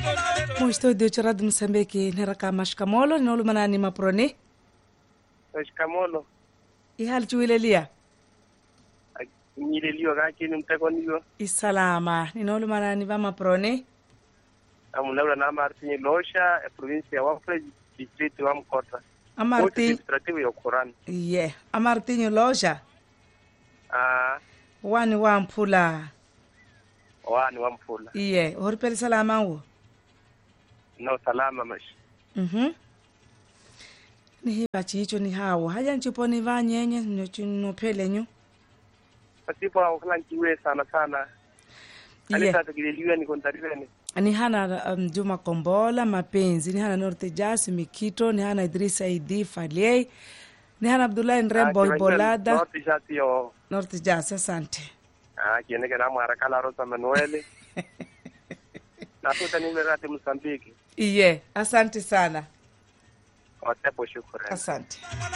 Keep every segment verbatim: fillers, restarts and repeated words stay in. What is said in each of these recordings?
Mosto de Chirad Msambeki neraka mashkamolo nolu manani maproni. Mashkamolo. Ihal chuilelia. Nilelio kaki ni mtekoniyo. Isalama ninolu manani va maproni. Amulaula na Martin Losha, province ya Wafre, district wa Mkota. Amartin administrative ya Quran. Yeah, Amartin Losha. Ah, Wani wa mpula. wani wa Mpula. Yeah, horpel salama wo. No salama mash. Mhm. Ni hiba chicho ni hawo. Haja nchupo ni va nyenye no pele nyu. Pasipo wakala nkiwe sana sana. Yeah. Alisa tukililiwa ni kontariveni. Ni hana um, Juma Kombola mapenzi, ni hana Norte Jasi Mikito, ni hana Idrisa Idi Faliei, ni hana Abdullah Nrembo Ibolada. Norte Jasi yo. Norte Jasi, asante. Ah, kiene kena mwarakala Rosa Manuele. Na tuta nimerati Msambiki. Iye, asante sana. Watepo shukurani. Asante.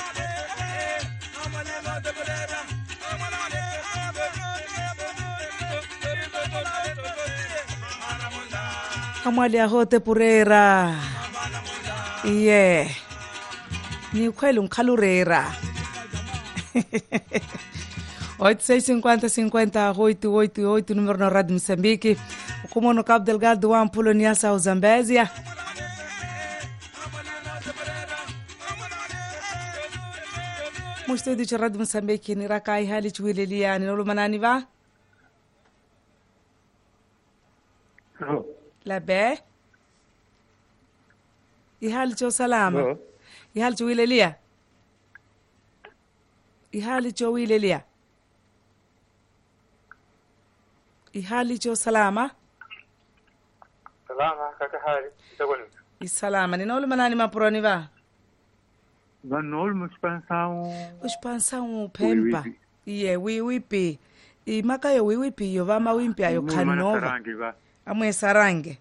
Kamwali ahote purera. Iye. Ni kweli unkalurera. oito seis cinquenta cinquenta oito oito oito número na Rádio Moçambique. O Comando Cabo Delgado wa Ampulo Niassa ao Zambésia. Mosto de Rádio Moçambique ni rakai hali chwililia ni nolo manani va? La be? Ihali cho salama. Ihali cho wilelia. Ihali cho wilelia. Ihali cho salama. Salama kaka hali itakoni. Isalama ni nolo manani mapuroni va? Vanol muspansao. Muspansao pempa. Iye wiwipi. Imaka yo wiwipi yo vama wimpi ayo kanova. Amwe sarange.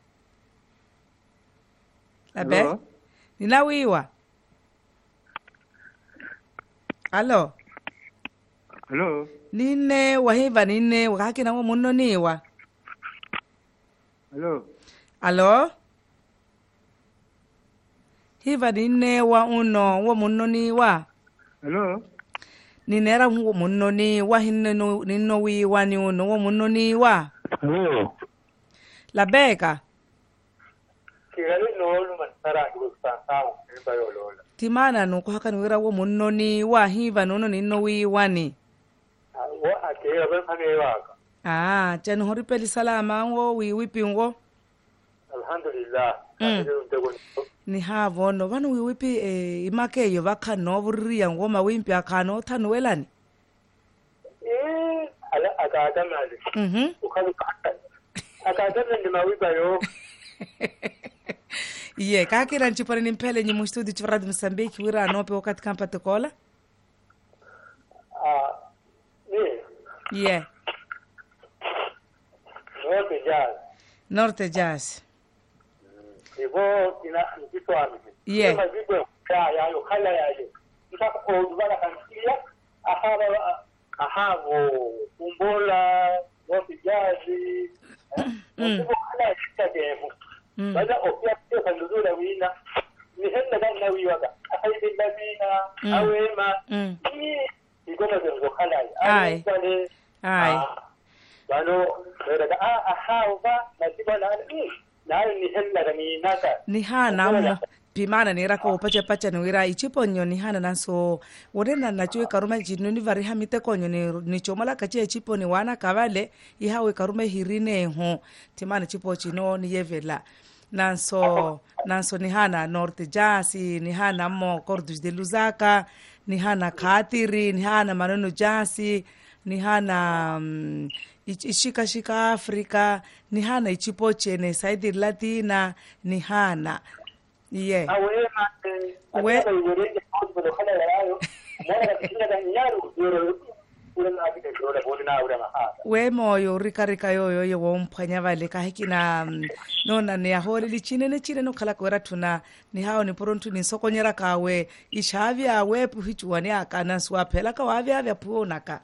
Labe? Hello? Ninawiwa. Alo. Hello. Nine wahiva nine wakaki na muno niwa. Hello. Alo. Hiva nine wa uno wa muno niwa. Hello. Ninera wa muno niwa hinno nino wiwa ni uno wa muno niwa. Hello. Labeka. Kirali nolu mansara muspansao nibayo lola. Timana nuko haka nwira wa muno niwa hiva nuno nino wiwa ni. Wa akira ben panewaka. Ah, chani horipeli salama ngo wiwipi ngo. Alhamdulillah. Mm. Itakoni. Ni havo no vanu wiwipi eh, imake yo vakano vuriya ngo mawimpi akano tanuelani. Eh, ala akadamali. Mhm. Ukalu kaka. Akadamali ndi mawibayo. Iye, kakira nchipore ni mpele nyi mustudi chifradi Msambiki wira anope wakati kampa tekola? Ah, ni. Iye, Norte jazz. Norte Jazz. Ibo kina kitwami. Iye. Kama vipo ya ya yo kala ya yo. Kitaka odubala kankia ahaba ahabo kumbola Norte jazz. Mm. Ibo kala ya kitademo. Mm. Bada opia pia kanduzula wina. Ni henda gana wiwaga. Ahaidi labina Mm. awema. Mm. Ni igoma zengo kala ya. Ai. Ai. Ai. Bano daga a ahaba na tibana ni. Na ni henda ni naka. Ni hana mo pimana ni raka upache pacha ni wira ichipo nyo ni hana nanso urena na chui karuma jinu ni vari hamite konyo ni, ni chomala kache chipo ni wana kavale ihawe karume hirine ho timana chipo chino ni yevela nanso nanso ni hana Norte Jasi ni hana mo Cordus de Lusaka ni hana Katiri ni hana Maneno Jasi ni hana um, ishika shika Afrika ni hana ichipo chene Saidi Latina ni hana iye Awema We- ati ureje kwa kala yayo mwana kishinda kanyaru yoro ule na apite krola bodi na ule mahaka we moyo rikarika yoyo yo womphanya vale ka hikina mm, nona ne ahole lichine ne chine no khala kwera tuna ni hao ni porontu ni sokonyera kawe ishavi awe puhichwani akana swa phela ka wavi avya puona ka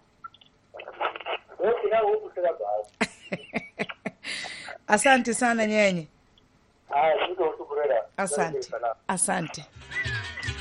wote na huko sasa basi asante sana nyenye haya ndio usukurera Asante, asante.